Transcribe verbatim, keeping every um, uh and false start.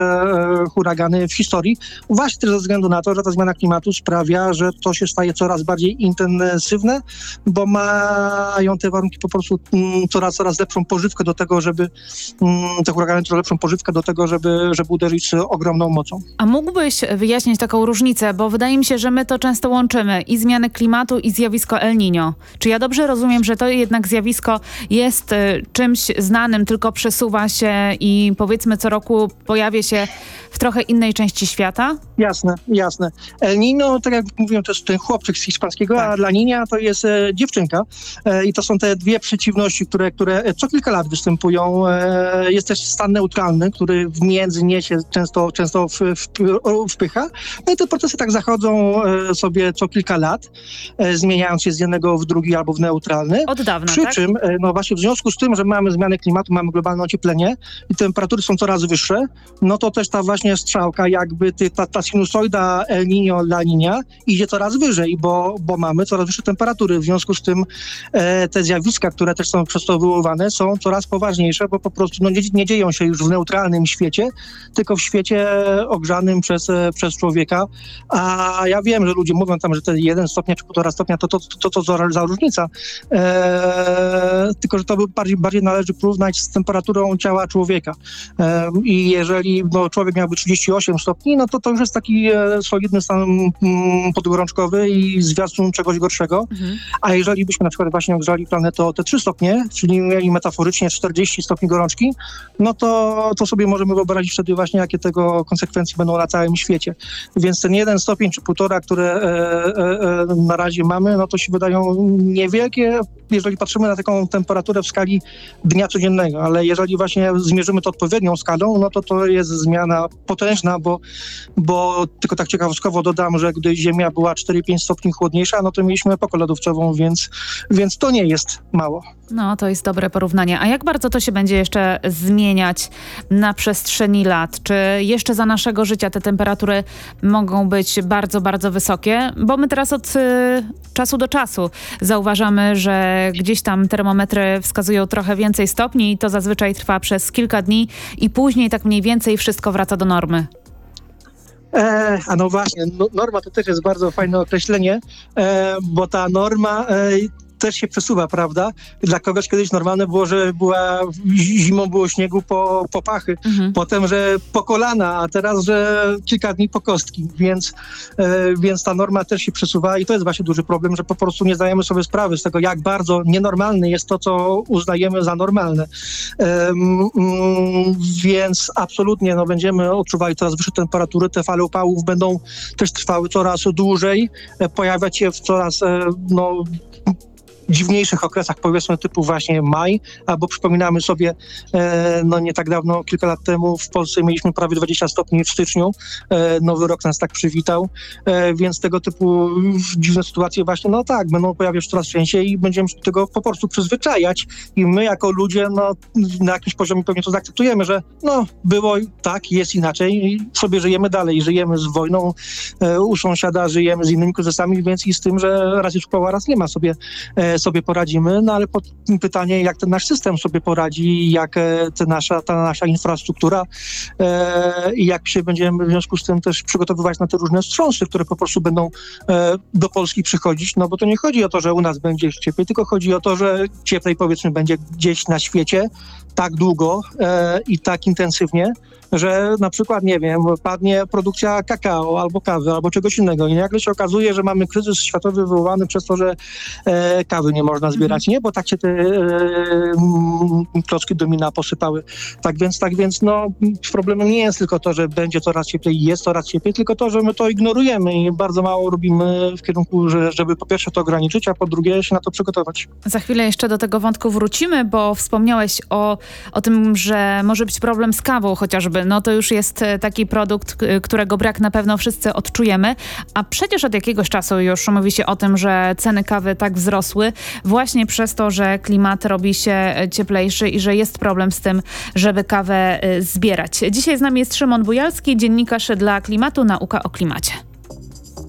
huragany w historii. Właśnie też ze względu na to, że ta zmiana klimatu sprawia, że to się staje coraz bardziej intensywne, bo mają te warunki po prostu mm, coraz, coraz lepszą pożywkę do tego, żeby mm, te huragany coraz lepszą pożywkę do tego, żeby, żeby uderzyć z ogromną mocą. A mógłbyś wyjaśnić taką różnicę, bo wydaje mi się, że my to często łączymy i zmiany klimatu i zjawisko El Niño. Czy ja dobrze rozumiem, że to jednak zjawisko jest y, czymś znanym, tylko przesuwa się i powiedzmy co roku pojawia się w trochę innej części świata? Jasne, jasne. El Niño, tak jak mówiłem, to jest ten chłopczyk z hiszpańskiego, tak. A La Niña to jest e, dziewczynka. E, I to są te dwie przeciwności, które, które co kilka lat występują. E, jest też stan neutralny, który w między nie się często, często w, w, wpycha. No i te procesy tak zachodzą e, sobie co kilka lat, e, zmieniając się z jednego w drugi albo w neutralny. Od dawna, Przy tak? czym, e, no właśnie w związku z tym, że mamy zmianę klimatu, mamy globalne ocieplenie i temperatury są coraz wyższe, no to też ta właśnie strzałka, jakby ty, ta, ta sinusoida El Niño, La Niña idzie coraz wyżej, bo, bo mamy coraz wyższe temperatury. W związku z tym e, te zjawiska, które też są przez to wywoływane, są coraz poważniejsze, bo po prostu no, nie, nie dzieją się już w neutralnym świecie, tylko w świecie ogrzanym przez, przez człowieka. A ja wiem, że ludzie mówią tam, że ten jeden stopień czy półtora stopnia to to, to, to, to za, za różnica. E, tylko, że to bardziej, bardziej należy porównać z temperaturą ciała człowieka. E, I jeżeli no, człowiek miałby trzydzieści osiem stopni, no to to już jest taki e, solidny stan mm, podgorączkowy i zwiastun czegoś gorszego. Mhm. A jeżeli byśmy na przykład właśnie ogrzali planetę o te trzy stopnie, czyli mieli metaforycznie czterdzieści stopni gorączki, no to, to sobie możemy wyobrazić wtedy właśnie, jakie tego konsekwencje będą na całym świecie. Więc ten jeden stopień czy półtora, które e, e, e, na razie mamy, no to się wydają niewielkie, jeżeli patrzymy na taką temperaturę w skali dnia codziennego, ale jeżeli właśnie zmierzymy to odpowiednią skalą, no to to jest zmiana potężna, bo, bo tylko tak ciekawostkowo dodam, że gdy Ziemia była cztery pięć stopni chłodniejsza, no to mieliśmy epokę lodowcową, więc, więc to nie jest mało. No, to jest dobre porównanie. A jak bardzo to się będzie jeszcze zmieniać na przestrzeni lat? Czy jeszcze za naszego życia te temperatury mogą być bardzo, bardzo wysokie? Bo my teraz od y, czasu do czasu zauważamy, że gdzieś tam termometry wskazują trochę więcej stopni i to zazwyczaj trwa przez kilka dni i później tak mniej więcej wszystko wraca do normy. E, a no właśnie, no, norma to też jest bardzo fajne określenie, e, bo ta norma e, też się przesuwa, prawda? Dla kogoś kiedyś normalne było, że była zimą było śniegu po, po pachy, mhm. potem, że po kolana, a teraz, że kilka dni po kostki, więc, e, więc ta norma też się przesuwa i to jest właśnie duży problem, że po prostu nie zdajemy sobie sprawy z tego, jak bardzo nienormalne jest to, co uznajemy za normalne. E, mm, więc absolutnie no, będziemy odczuwali coraz wyższe temperatury, te fale upałów będą też trwały coraz dłużej, e, pojawiać się w coraz e, no, dziwniejszych okresach, powiedzmy typu właśnie maj, albo przypominamy sobie, e, no nie tak dawno, kilka lat temu w Polsce mieliśmy prawie dwadzieścia stopni w styczniu, e, nowy rok nas tak przywitał, e, więc tego typu dziwne sytuacje właśnie, no tak, będą pojawiać się coraz częściej i będziemy się do tego po prostu przyzwyczajać i my jako ludzie, no na jakimś poziomie pewnie to zaakceptujemy, że no było tak, jest inaczej i sobie żyjemy dalej, żyjemy z wojną e, u sąsiada, żyjemy z innymi kryzysami, więc i z tym, że raz jest upał, raz nie ma sobie e, sobie poradzimy, no ale pod pytanie, jak ten nasz system sobie poradzi, jak ta nasza, ta nasza infrastruktura e, i jak się będziemy w związku z tym też przygotowywać na te różne wstrząsy, które po prostu będą e, do Polski przychodzić, no bo to nie chodzi o to, że u nas będzie cieplej, tylko chodzi o to, że cieplej powiedzmy będzie gdzieś na świecie tak długo e, i tak intensywnie, że na przykład, nie wiem, padnie produkcja kakao albo kawy, albo czegoś innego i nagle się okazuje, że mamy kryzys światowy wywołany przez to, że e, kawy nie można zbierać, nie? Bo tak się te e, klocki domina posypały. Tak więc, tak więc, no problemem nie jest tylko to, że będzie coraz cieplej, jest coraz cieplej, tylko to, że my to ignorujemy i bardzo mało robimy w kierunku, że, żeby po pierwsze to ograniczyć, a po drugie się na to przygotować. Za chwilę jeszcze do tego wątku wrócimy, bo wspomniałeś o, o tym, że może być problem z kawą chociażby. No to już jest taki produkt, którego brak na pewno wszyscy odczujemy, a przecież od jakiegoś czasu już mówi się o tym, że ceny kawy tak wzrosły właśnie przez to, że klimat robi się cieplejszy i że jest problem z tym, żeby kawę zbierać. Dzisiaj z nami jest Szymon Bujalski, dziennikarz dla Klimatu, Nauka o klimacie.